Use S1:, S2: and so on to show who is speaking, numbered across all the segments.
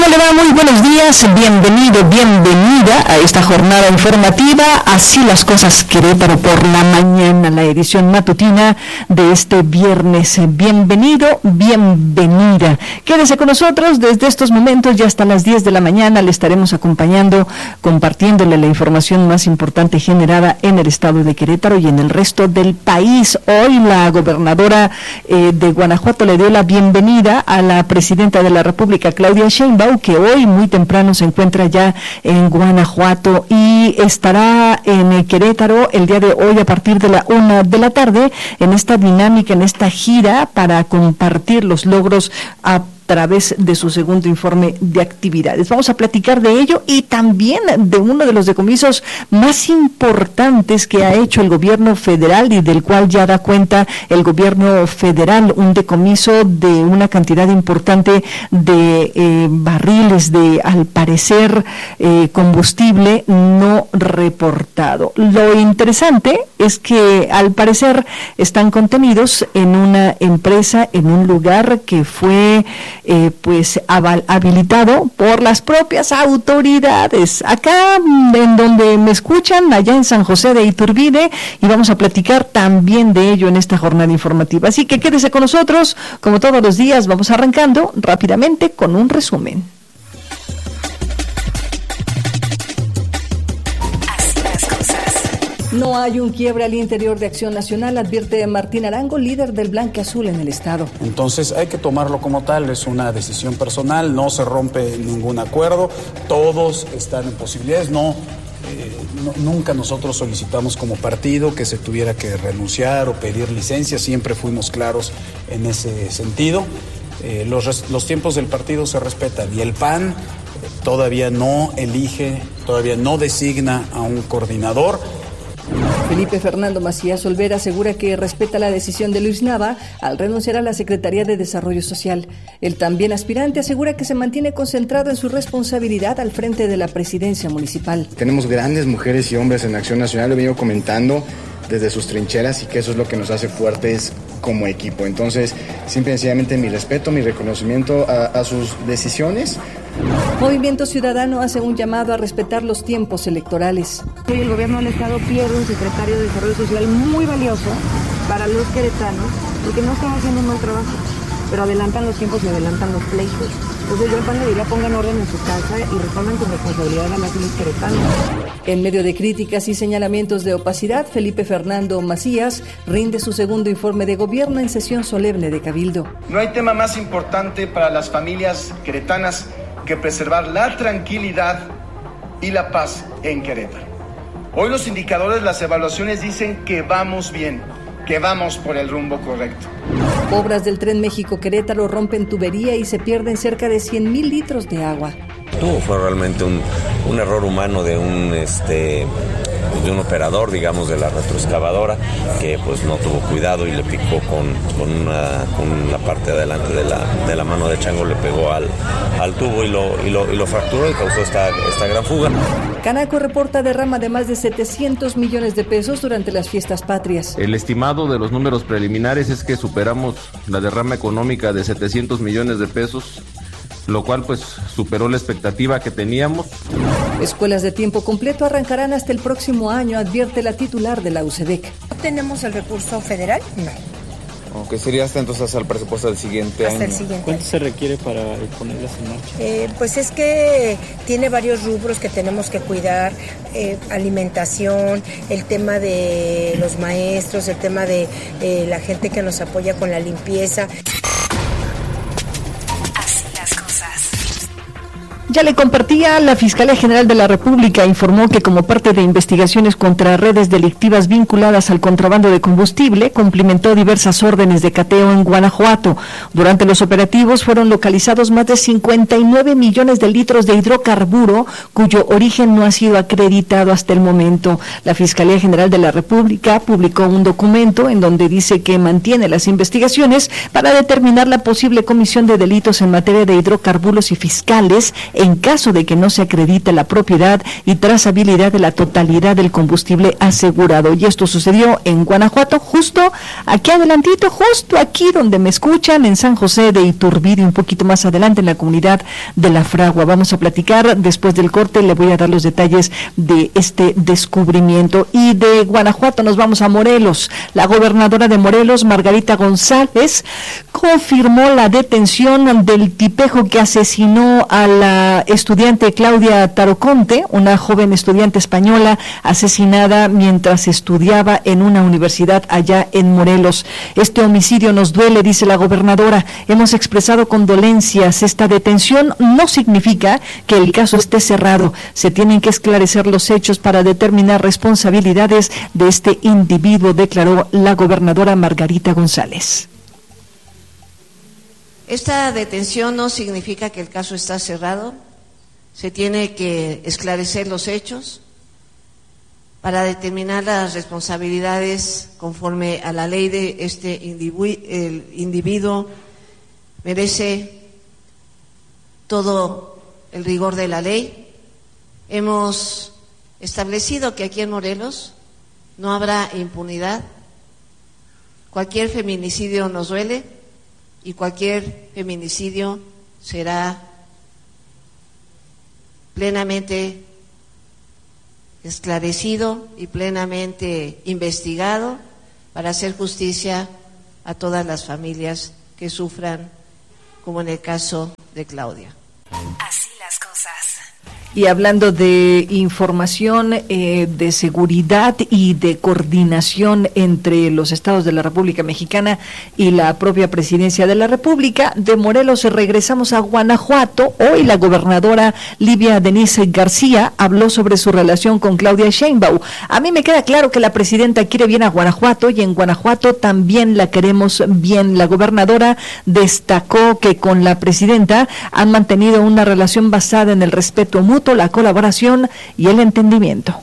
S1: ¿Cómo le va? Muy buenos días, bienvenido, bienvenida a esta jornada informativa. Así las cosas, Querétaro, por la mañana, la edición matutina de este viernes. Bienvenido, bienvenida. Quédese con nosotros desde estos momentos ya hasta las 10 de la mañana. Le estaremos acompañando, compartiéndole la información más importante generada en el estado de Querétaro y en el resto del país. Hoy la gobernadora de Guanajuato le dio la bienvenida a la presidenta de la República, Claudia Sheinbaum, que hoy muy temprano se encuentra ya en Guanajuato y estará en Querétaro el día de hoy a partir de la 1 de la tarde en esta dinámica, en esta gira para compartir los logros a través de su segundo informe de actividades. Vamos a platicar de ello y también de uno de los decomisos más importantes que ha hecho el gobierno federal y del cual ya da cuenta el gobierno federal, un decomiso de una cantidad importante de barriles de, al parecer, combustible no reportado. Lo interesante es que al parecer están contenidos en una empresa, en un lugar que fue habilitado por las propias autoridades. Acá en donde me escuchan, allá en San José de Iturbide, y vamos a platicar también de ello en esta jornada informativa. Así que quédese con nosotros, como todos los días, vamos arrancando rápidamente con un resumen. No hay un quiebre al interior de Acción Nacional, advierte Martín Arango, líder del Blanquiazul en el estado.
S2: Entonces hay que tomarlo como tal, es una decisión personal, no se rompe ningún acuerdo, todos están en posibilidades, nunca nosotros solicitamos como partido que se tuviera que renunciar o pedir licencia, siempre fuimos claros en ese sentido. Los tiempos del partido se respetan y el PAN todavía no elige, todavía no designa a un coordinador.
S1: Felipe Fernando Macías Olvera asegura que respeta la decisión de Luis Nava al renunciar a la Secretaría de Desarrollo Social. El también aspirante asegura que se mantiene concentrado en su responsabilidad al frente de la presidencia municipal.
S3: Tenemos grandes mujeres y hombres en Acción Nacional, lo he venido comentando desde sus trincheras y que eso es lo que nos hace fuertes como equipo. Entonces, simple y sencillamente mi respeto, mi reconocimiento a sus decisiones.
S1: Movimiento Ciudadano hace un llamado a respetar los tiempos electorales.
S4: Hoy el gobierno del estado pierde un secretario de Desarrollo Social muy valioso para los queretanos, porque no están haciendo un mal trabajo, pero adelantan los tiempos y adelantan los pleitos. Entonces yo al PAN le diría, pongan orden en su casa y respondan con responsabilidad a las y los queretanos.
S1: En medio de críticas y señalamientos de opacidad, Felipe Fernando Macías rinde su segundo informe de gobierno en sesión solemne de Cabildo.
S5: No hay tema más importante para las familias queretanas que preservar la tranquilidad y la paz en Querétaro. Hoy los indicadores, las evaluaciones dicen que vamos bien, que vamos por el rumbo correcto.
S1: Obras del Tren México-Querétaro rompen tubería y se pierden cerca de 100,000 litros de agua.
S6: Fue realmente un error humano de un operador, digamos, de la retroexcavadora, que pues no tuvo cuidado y le picó con la parte de adelante de la mano de chango, le pegó al tubo y lo fracturó y causó esta gran fuga.
S1: Canaco reporta derrama de más de 700 millones de pesos durante las fiestas patrias.
S7: El estimado de los números preliminares es que superamos la derrama económica de 700 millones de pesos, lo cual pues superó la expectativa que teníamos.
S1: Escuelas de tiempo completo arrancarán hasta el próximo año, advierte la titular de la UCEDEC.
S8: ¿Tenemos el recurso federal? No.
S9: Aunque sería hasta entonces al presupuesto del siguiente año.
S8: El siguiente
S10: ¿Cuánto se requiere para ponerlas en marcha?
S8: Pues es que tiene varios rubros que tenemos que cuidar, alimentación, el tema de los maestros, el tema de la gente que nos apoya con la limpieza.
S1: Ya le compartía, la Fiscalía General de la República informó que como parte de investigaciones contra redes delictivas vinculadas al contrabando de combustible, cumplimentó diversas órdenes de cateo en Guanajuato. Durante los operativos fueron localizados más de 59 millones de litros de hidrocarburo, cuyo origen no ha sido acreditado hasta el momento. La Fiscalía General de la República publicó un documento en donde dice que mantiene las investigaciones para determinar la posible comisión de delitos en materia de hidrocarburos y fiscales en caso de que no se acredite la propiedad y trazabilidad de la totalidad del combustible asegurado. Y esto sucedió en Guanajuato, justo aquí adelantito, justo aquí donde me escuchan, en San José de Iturbide, un poquito más adelante en la comunidad de La Fragua. Vamos a platicar después del corte, le voy a dar los detalles de este descubrimiento. Y de Guanajuato nos vamos a Morelos. La gobernadora de Morelos, Margarita González, confirmó la detención del tipejo que asesinó a la estudiante Claudia Taroconte, una joven estudiante española asesinada mientras estudiaba en una universidad allá en Morelos. Este homicidio nos duele, dice la gobernadora. Hemos expresado condolencias. Esta detención no significa que el caso esté cerrado. Se tienen que esclarecer los hechos para determinar responsabilidades de este individuo, declaró la gobernadora Margarita González.
S11: Esta detención no significa que el caso está cerrado. Se tiene que esclarecer los hechos para determinar las responsabilidades conforme a la ley de este el individuo. Merece todo el rigor de la ley. Hemos establecido que aquí en Morelos no habrá impunidad. Cualquier feminicidio nos duele y cualquier feminicidio será plenamente esclarecido y plenamente investigado para hacer justicia a todas las familias que sufran, como en el caso de Claudia.
S1: Así las cosas. Y hablando de información, de seguridad y de coordinación entre los estados de la República Mexicana y la propia Presidencia de la República, de Morelos regresamos a Guanajuato. Hoy la gobernadora Livia Denisse García habló sobre su relación con Claudia Sheinbaum. A mí me queda claro que la presidenta quiere bien a Guanajuato y en Guanajuato también la queremos bien. La gobernadora destacó que con la presidenta han mantenido una relación basada en el respeto mutuo, la colaboración y el entendimiento.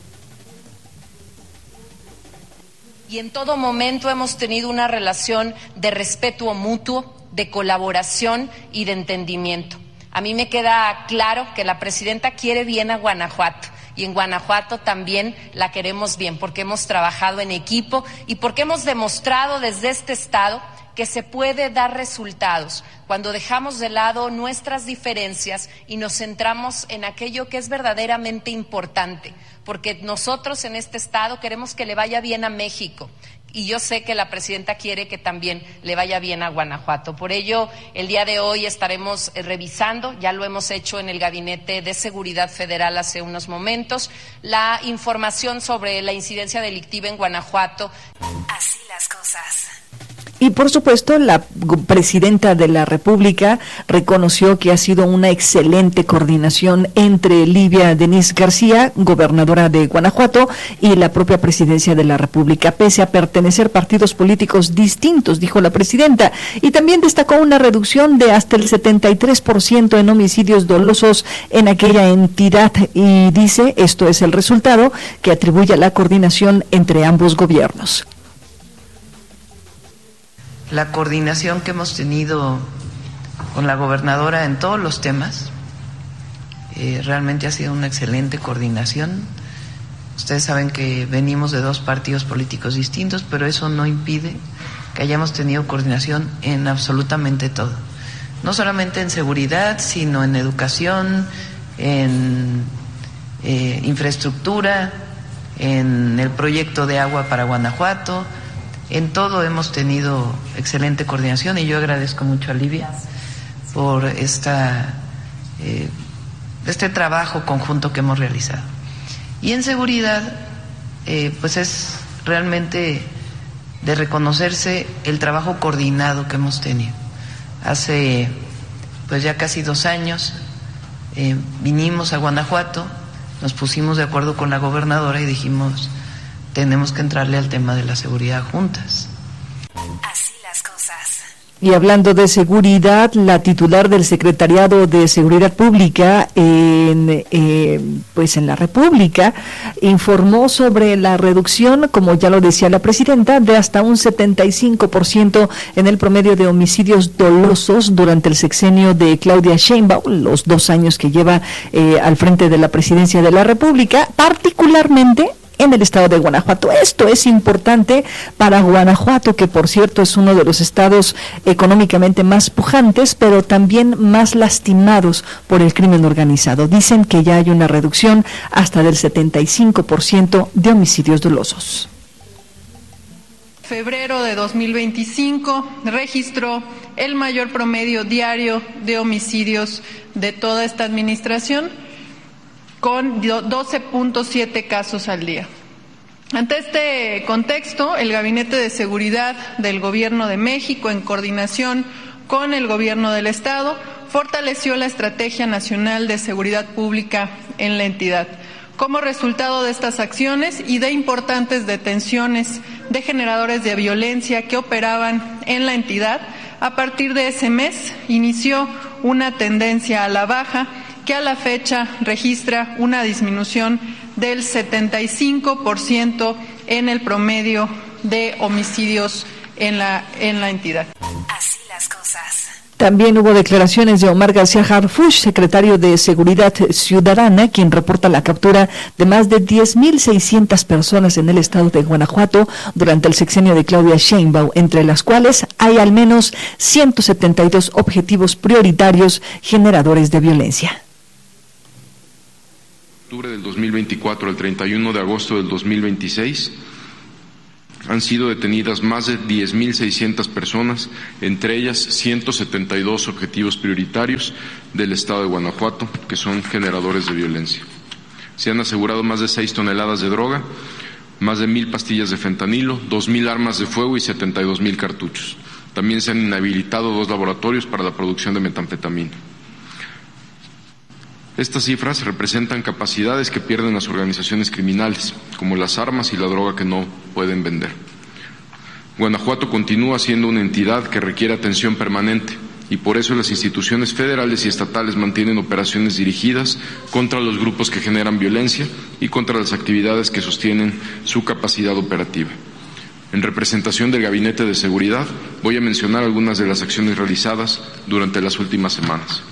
S12: Y en todo momento hemos tenido una relación de respeto mutuo, de colaboración y de entendimiento. A mí me queda claro que la presidenta quiere bien a Guanajuato y en Guanajuato también la queremos bien porque hemos trabajado en equipo y porque hemos demostrado desde este estado que se puede dar resultados cuando dejamos de lado nuestras diferencias y nos centramos en aquello que es verdaderamente importante, porque nosotros en este estado queremos que le vaya bien a México y yo sé que la presidenta quiere que también le vaya bien a Guanajuato. Por ello, el día de hoy estaremos revisando, ya lo hemos hecho en el Gabinete de Seguridad Federal hace unos momentos, la información sobre la incidencia delictiva en Guanajuato.
S1: Así las cosas. Y por supuesto, la presidenta de la República reconoció que ha sido una excelente coordinación entre Livia Denisse García, gobernadora de Guanajuato, y la propia presidencia de la República, pese a pertenecer partidos políticos distintos, dijo la presidenta. Y también destacó una reducción de hasta el 73% en homicidios dolosos en aquella entidad. Y dice, esto es el resultado que atribuye a la coordinación entre ambos gobiernos.
S13: La coordinación que hemos tenido con la gobernadora en todos los temas, realmente ha sido una excelente coordinación. Ustedes saben que venimos de dos partidos políticos distintos, pero eso no impide que hayamos tenido coordinación en absolutamente todo. No solamente en seguridad, sino en educación, en infraestructura, en el proyecto de agua para Guanajuato. En todo hemos tenido excelente coordinación y yo agradezco mucho a Livia por este trabajo conjunto que hemos realizado. Y en seguridad, pues es realmente de reconocerse el trabajo coordinado que hemos tenido. Hace pues ya casi 2 años vinimos a Guanajuato, nos pusimos de acuerdo con la gobernadora y dijimos, tenemos que entrarle al tema de la seguridad juntas.
S1: Así las cosas. Y hablando de seguridad, la titular del Secretariado de Seguridad Pública en la República informó sobre la reducción, como ya lo decía la presidenta, de hasta un 75% en el promedio de homicidios dolosos durante el sexenio de Claudia Sheinbaum, los 2 años que lleva al frente de la presidencia de la República, particularmente en el estado de Guanajuato. Esto es importante para Guanajuato, que por cierto es uno de los estados económicamente más pujantes, pero también más lastimados por el crimen organizado. Dicen que ya hay una reducción hasta del 75% de homicidios dolosos.
S14: Febrero de 2025 registró el mayor promedio diario de homicidios de toda esta administración, con 12.7 casos al día. Ante este contexto, el Gabinete de Seguridad del Gobierno de México, en coordinación con el Gobierno del Estado, fortaleció la Estrategia Nacional de Seguridad Pública en la entidad. Como resultado de estas acciones y de importantes detenciones de generadores de violencia que operaban en la entidad, a partir de ese mes inició una tendencia a la baja que a la fecha registra una disminución del 75% en el promedio de homicidios en la entidad.
S15: Así las cosas.
S1: También hubo declaraciones de Omar García Harfuch, secretario de Seguridad Ciudadana, quien reporta la captura de más de 10.600 personas en el estado de Guanajuato durante el sexenio de Claudia Sheinbaum, entre las cuales hay al menos 172 objetivos prioritarios generadores de violencia.
S16: Del 2024 al 31 de agosto del 2026 han sido detenidas más de 10.600 personas, entre ellas 172 objetivos prioritarios del estado de Guanajuato, que son generadores de violencia. Se han asegurado más de 6 toneladas de droga, más de 1.000 pastillas de fentanilo, 2.000 armas de fuego y 72.000 cartuchos. También se han inhabilitado 2 laboratorios para la producción de metanfetamina. Estas cifras representan capacidades que pierden las organizaciones criminales, como las armas y la droga que no pueden vender. Guanajuato continúa siendo una entidad que requiere atención permanente y por eso las instituciones federales y estatales mantienen operaciones dirigidas contra los grupos que generan violencia y contra las actividades que sostienen su capacidad operativa. En representación del Gabinete de Seguridad, voy a mencionar algunas de las acciones realizadas durante las últimas semanas.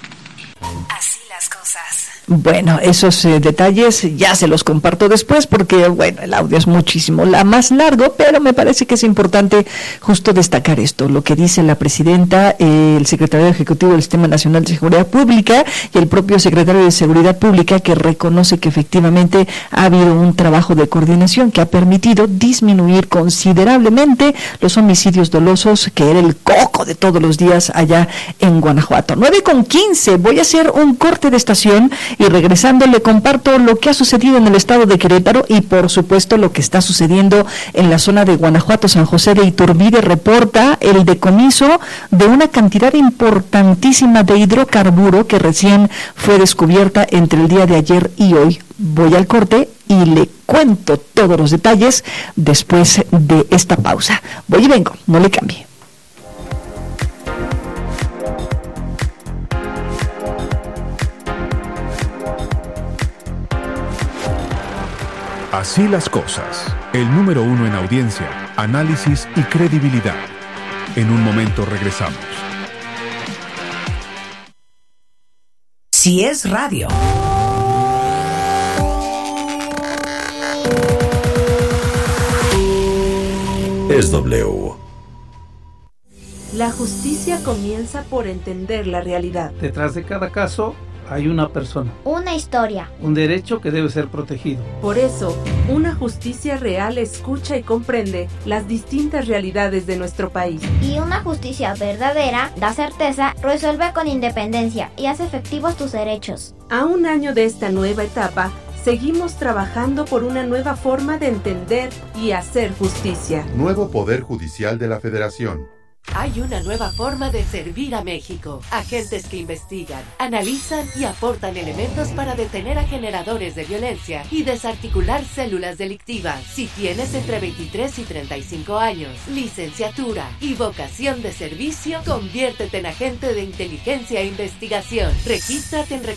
S1: Bueno, esos detalles ya se los comparto después porque, bueno, el audio es muchísimo más largo, pero me parece que es importante justo destacar esto, lo que dice la presidenta, el secretario ejecutivo del Sistema Nacional de Seguridad Pública y el propio secretario de Seguridad Pública, que reconoce que efectivamente ha habido un trabajo de coordinación que ha permitido disminuir considerablemente los homicidios dolosos, que era el coco de todos los días allá en Guanajuato. 9:15, voy a hacer un corte de estación y regresando le comparto lo que ha sucedido en el estado de Querétaro y por supuesto lo que está sucediendo en la zona de Guanajuato. San José de Iturbide reporta el decomiso de una cantidad importantísima de hidrocarburo que recién fue descubierta entre el día de ayer y hoy. Voy al corte y le cuento todos los detalles después de esta pausa. Voy y vengo, no le cambie.
S17: Así las cosas. El número 1 en audiencia, análisis y credibilidad. En un momento regresamos.
S15: Si es radio.
S18: Es W.
S19: La justicia comienza por entender la realidad.
S20: Detrás de cada caso hay una persona.
S21: Una historia.
S20: Un derecho que debe ser protegido.
S19: Por eso, una justicia real escucha y comprende las distintas realidades de nuestro país.
S21: Y una justicia verdadera da certeza, resuelve con independencia y hace efectivos tus derechos.
S19: A un año de esta nueva etapa, seguimos trabajando por una nueva forma de entender y hacer justicia.
S22: Nuevo Poder Judicial de la Federación.
S2: Hay una nueva forma de servir a México. Agentes que investigan, analizan y aportan elementos para detener a generadores de violencia y desarticular células delictivas. Si tienes entre 23 y 35 años, licenciatura y vocación de servicio, conviértete en agente de inteligencia e investigación. Regístrate en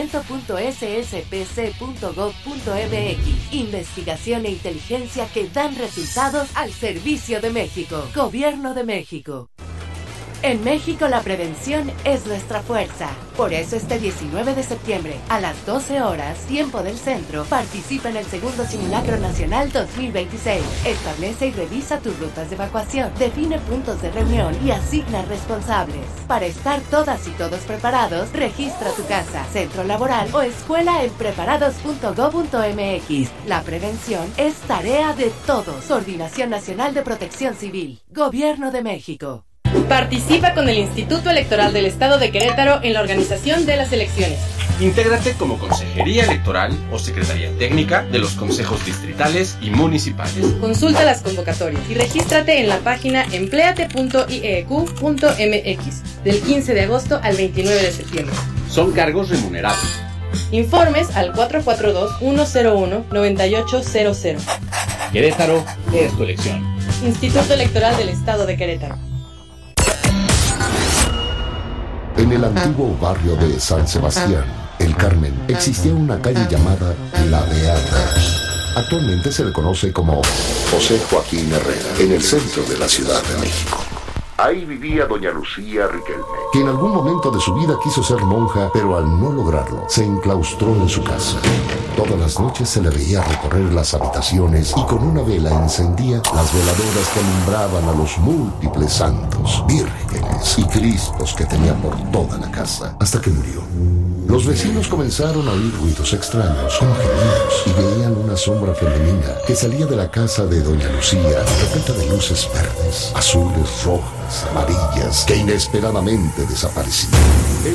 S2: reclutamiento.sspc.gov.mx. Investigación e inteligencia que dan resultados al servicio de México. Gobierno de México. En México la prevención es nuestra fuerza. Por eso este 19 de septiembre, a las 12 horas, tiempo del centro, participa en el segundo Simulacro Nacional 2026. Establece y revisa tus rutas de evacuación, define puntos de reunión y asigna responsables. Para estar todas y todos preparados, registra tu casa, centro laboral o escuela en preparados.gov.mx. La prevención es tarea de todos. Coordinación Nacional de Protección Civil. Gobierno de México.
S22: Participa con el Instituto Electoral del Estado de Querétaro en la organización de las elecciones.
S23: Intégrate como Consejería Electoral o Secretaría Técnica de los consejos distritales y municipales.
S22: Consulta las convocatorias y regístrate en la página empleate.ieq.mx del 15 de agosto al 29 de septiembre.
S23: Son cargos remunerados.
S22: Informes al 442-101-9800.
S23: Querétaro es tu elección.
S22: Instituto Electoral del Estado de Querétaro.
S24: En el antiguo barrio de San Sebastián, El Carmen, existía una calle llamada La Beata. Actualmente se le conoce como José Joaquín Herrera, en el centro de la Ciudad de México. Ahí vivía doña Lucía Riquelme, que en algún momento de su vida quiso ser monja, pero al no lograrlo, se enclaustró en su casa. Todas las noches se le veía recorrer las habitaciones y con una vela encendía las veladoras que alumbraban a los múltiples santos, vírgenes y cristos que tenía por toda la casa, hasta que murió. Los vecinos comenzaron a oír ruidos extraños, con gemidos, y veían una sombra femenina que salía de la casa de doña Lucía, repleta de luces verdes, azules, rojas, amarillas, que inesperadamente desaparecían.